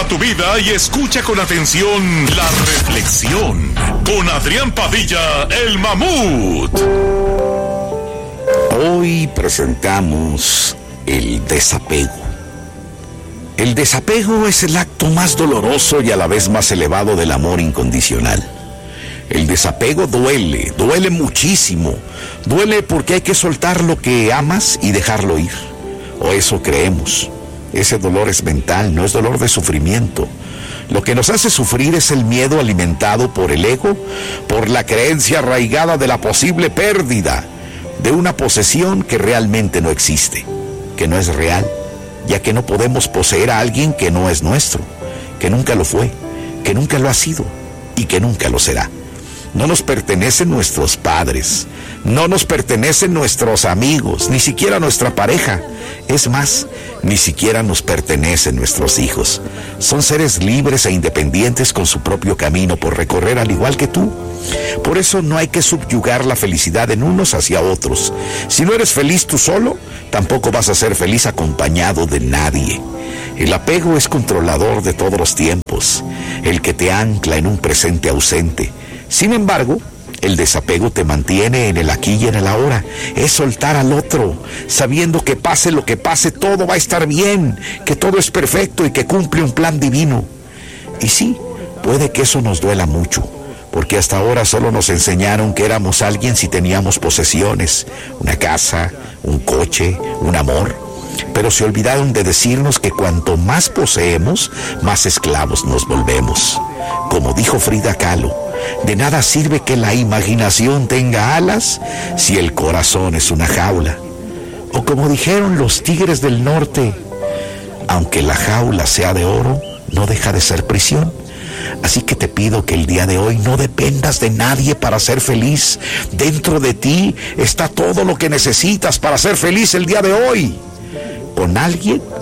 Observa tu vida y escucha con atención la reflexión con Adrián Padilla, el Mamut. Hoy presentamos el desapego. El desapego es el acto más doloroso y a la vez más elevado del amor incondicional. El desapego duele muchísimo. Duele porque hay que soltar lo que amas y dejarlo ir. O eso creemos. Ese dolor es mental, no es dolor de sufrimiento. Lo que nos hace sufrir es el miedo alimentado por el ego, por la creencia arraigada de la posible pérdida de una posesión que realmente no existe, que no es real, ya que no podemos poseer a alguien que no es nuestro, que nunca lo fue, que nunca lo ha sido y que nunca lo será. No nos pertenecen nuestros padres, no nos pertenecen nuestros amigos, ni siquiera nuestra pareja. Es más, ni siquiera nos pertenecen nuestros hijos. Son seres libres e independientes con su propio camino por recorrer al igual que tú. Por eso no hay que subyugar la felicidad en unos hacia otros. Si no eres feliz tú solo, tampoco vas a ser feliz acompañado de nadie. El apego es controlador de todos los tiempos, el que te ancla en un presente ausente. Sin embargo, el desapego te mantiene en el aquí y en el ahora. Es soltar al otro, sabiendo que pase lo que pase, todo va a estar bien, que todo es perfecto y que cumple un plan divino. Y sí, puede que eso nos duela mucho, porque hasta ahora solo nos enseñaron que éramos alguien si teníamos posesiones, una casa, un coche, un amor. Pero se olvidaron de decirnos que cuanto más poseemos, más esclavos nos volvemos. Como dijo Frida Kahlo, de nada sirve que la imaginación tenga alas si el corazón es una jaula. O como dijeron los Tigres del Norte, aunque la jaula sea de oro, no deja de ser prisión. Así que te pido que el día de hoy no dependas de nadie para ser feliz. Dentro de ti está todo lo que necesitas para ser feliz el día de hoy. Con alguien